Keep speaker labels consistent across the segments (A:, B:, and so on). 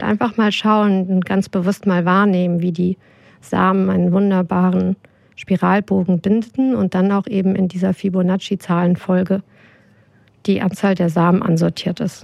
A: einfach mal schauen und ganz bewusst mal wahrnehmen, wie die Samen einen wunderbaren Spiralbogen binden und dann auch eben in dieser Fibonacci-Zahlenfolge die Anzahl der Samen ansortiert ist.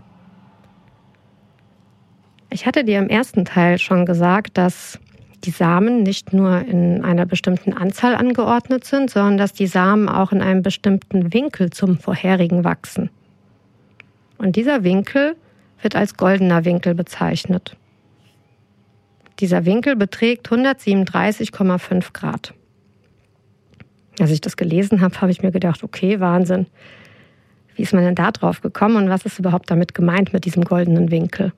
A: Ich hatte dir im ersten Teil schon gesagt, dass die Samen nicht nur in einer bestimmten Anzahl angeordnet sind, sondern dass die Samen auch in einem bestimmten Winkel zum vorherigen wachsen. Und dieser Winkel wird als goldener Winkel bezeichnet. Dieser Winkel beträgt 137,5 Grad. Als ich das gelesen habe, habe ich mir gedacht, okay, Wahnsinn. Wie ist man denn da drauf gekommen und was ist überhaupt damit gemeint mit diesem goldenen Winkel?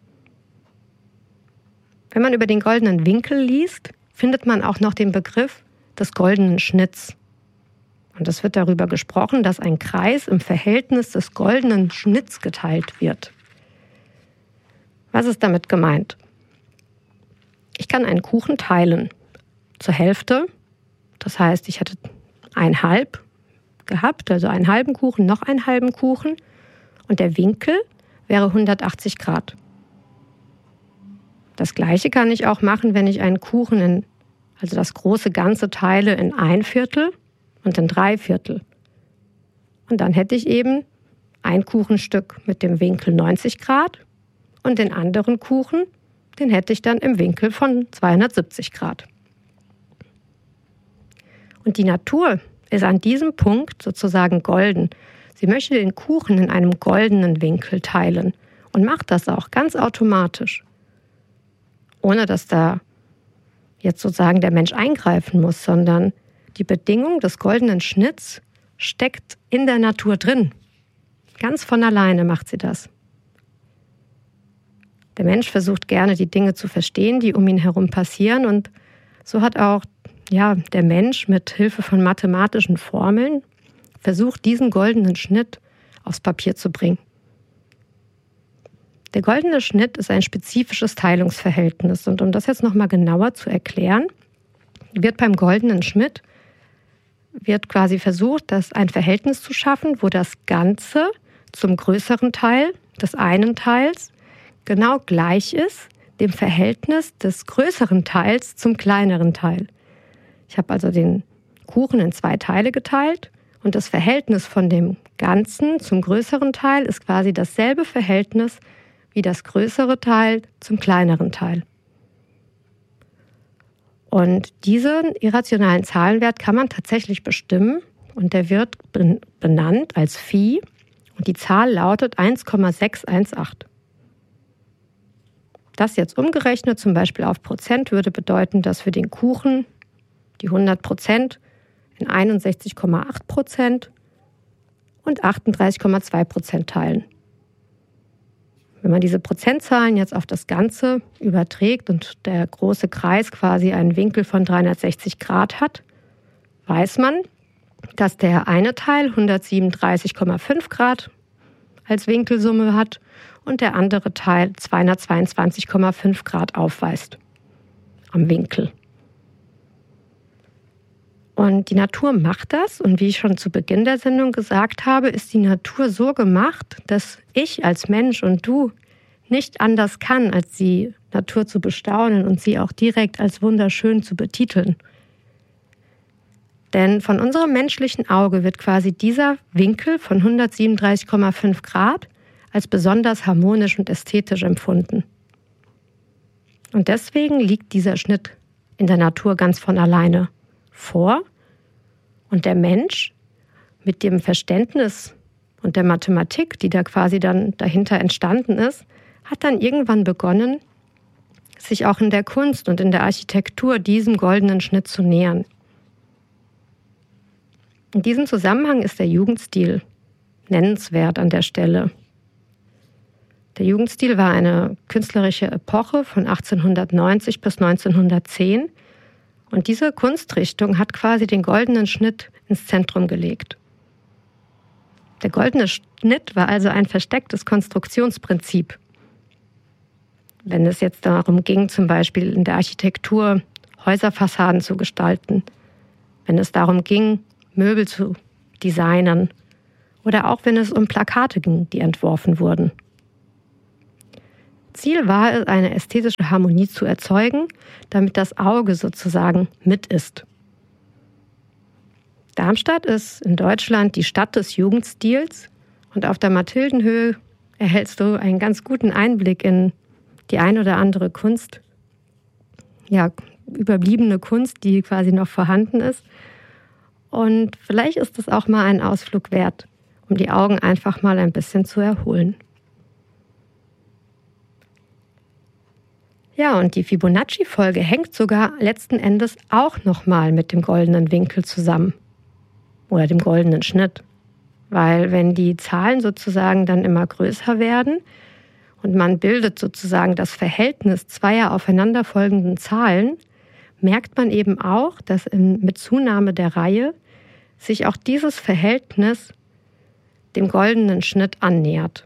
A: Wenn man über den goldenen Winkel liest, findet man auch noch den Begriff des goldenen Schnitts. Und es wird darüber gesprochen, dass ein Kreis im Verhältnis des goldenen Schnitts geteilt wird. Was ist damit gemeint? Ich kann einen Kuchen teilen zur Hälfte. Das heißt, ich hätte 1/2 gehabt, also einen halben Kuchen, noch einen halben Kuchen. Und der Winkel wäre 180 Grad. Das Gleiche kann ich auch machen, wenn ich einen Kuchen also das große Ganze teile in 1/4 und in 3/4. Und dann hätte ich eben ein Kuchenstück mit dem Winkel 90 Grad und den anderen Kuchen, den hätte ich dann im Winkel von 270 Grad. Und die Natur ist an diesem Punkt sozusagen golden. Sie möchte den Kuchen in einem goldenen Winkel teilen und macht das auch ganz automatisch, ohne dass da jetzt sozusagen der Mensch eingreifen muss, sondern die Bedingung des goldenen Schnitts steckt in der Natur drin. Ganz von alleine macht sie das. Der Mensch versucht gerne, die Dinge zu verstehen, die um ihn herum passieren, und so hat auch der Mensch mit Hilfe von mathematischen Formeln versucht, diesen goldenen Schnitt aufs Papier zu bringen. Der goldene Schnitt ist ein spezifisches Teilungsverhältnis, und um das jetzt nochmal genauer zu erklären, wird beim goldenen Schnitt quasi versucht, ein Verhältnis zu schaffen, wo das Ganze zum größeren Teil des einen Teils genau gleich ist dem Verhältnis des größeren Teils zum kleineren Teil. Ich habe also den Kuchen in 2 Teile geteilt und das Verhältnis von dem Ganzen zum größeren Teil ist quasi dasselbe Verhältnis wie das größere Teil zum kleineren Teil. Und diesen irrationalen Zahlenwert kann man tatsächlich bestimmen und der wird benannt als Phi und die Zahl lautet 1,618. Das jetzt umgerechnet zum Beispiel auf Prozent würde bedeuten, dass wir den Kuchen, die 100%, in 61,8% und 38,2% teilen. Wenn man diese Prozentzahlen jetzt auf das Ganze überträgt und der große Kreis quasi einen Winkel von 360 Grad hat, weiß man, dass der eine Teil 137,5 Grad als Winkelsumme hat und der andere Teil 222,5 Grad aufweist am Winkel. Und die Natur macht das, und wie ich schon zu Beginn der Sendung gesagt habe, ist die Natur so gemacht, dass ich als Mensch und du nicht anders kann, als die Natur zu bestaunen und sie auch direkt als wunderschön zu betiteln. Denn von unserem menschlichen Auge wird quasi dieser Winkel von 137,5 Grad als besonders harmonisch und ästhetisch empfunden. Und deswegen liegt dieser Schnitt in der Natur ganz von alleine vor, und der Mensch mit dem Verständnis und der Mathematik, die da quasi dann dahinter entstanden ist, hat dann irgendwann begonnen, sich auch in der Kunst und in der Architektur diesem goldenen Schnitt zu nähern. In diesem Zusammenhang ist der Jugendstil nennenswert an der Stelle. Der Jugendstil war eine künstlerische Epoche von 1890 bis 1910, und diese Kunstrichtung hat quasi den goldenen Schnitt ins Zentrum gelegt. Der goldene Schnitt war also ein verstecktes Konstruktionsprinzip. Wenn es jetzt darum ging, zum Beispiel in der Architektur Häuserfassaden zu gestalten, wenn es darum ging, Möbel zu designen oder auch wenn es um Plakate ging, die entworfen wurden. Ziel war es, eine ästhetische Harmonie zu erzeugen, damit das Auge sozusagen mit ist. Darmstadt ist in Deutschland die Stadt des Jugendstils und auf der Mathildenhöhe erhältst du einen ganz guten Einblick in die ein oder andere Kunst, ja, überbliebene Kunst, die quasi noch vorhanden ist. Und vielleicht ist es auch mal ein Ausflug wert, um die Augen einfach mal ein bisschen zu erholen. Ja, und die Fibonacci-Folge hängt sogar letzten Endes auch nochmal mit dem goldenen Winkel zusammen oder dem goldenen Schnitt. Weil wenn die Zahlen sozusagen dann immer größer werden und man bildet sozusagen das Verhältnis zweier aufeinanderfolgenden Zahlen, merkt man eben auch, dass mit Zunahme der Reihe sich auch dieses Verhältnis dem goldenen Schnitt annähert.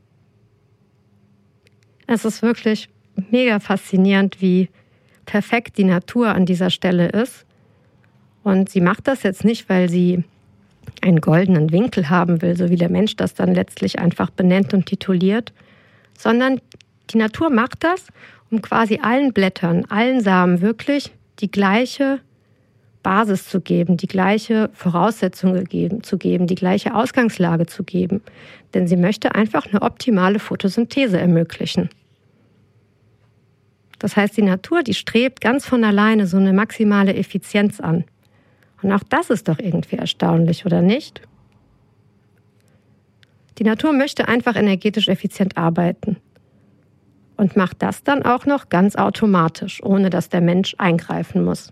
A: Es ist wirklich mega faszinierend, wie perfekt die Natur an dieser Stelle ist. Und sie macht das jetzt nicht, weil sie einen goldenen Winkel haben will, so wie der Mensch das dann letztlich einfach benennt und tituliert, sondern die Natur macht das, um quasi allen Blättern, allen Samen wirklich die gleiche Basis zu geben, die gleiche Voraussetzung zu geben, die gleiche Ausgangslage zu geben. Denn sie möchte einfach eine optimale Photosynthese ermöglichen. Das heißt, die Natur, die strebt ganz von alleine so eine maximale Effizienz an. Und auch das ist doch irgendwie erstaunlich, oder nicht? Die Natur möchte einfach energetisch effizient arbeiten und macht das dann auch noch ganz automatisch, ohne dass der Mensch eingreifen muss.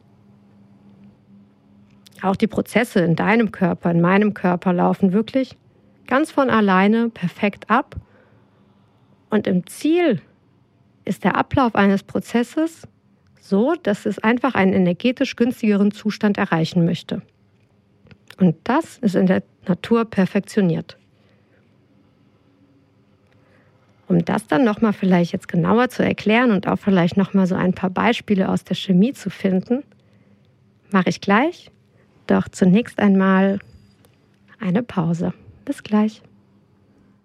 A: Auch die Prozesse in deinem Körper, in meinem Körper laufen wirklich ganz von alleine perfekt ab. Und im Ziel ist der Ablauf eines Prozesses so, dass es einfach einen energetisch günstigeren Zustand erreichen möchte. Und das ist in der Natur perfektioniert. Um das dann nochmal vielleicht jetzt genauer zu erklären und auch vielleicht nochmal so ein paar Beispiele aus der Chemie zu finden, mache ich gleich. Doch zunächst einmal eine Pause. Bis gleich.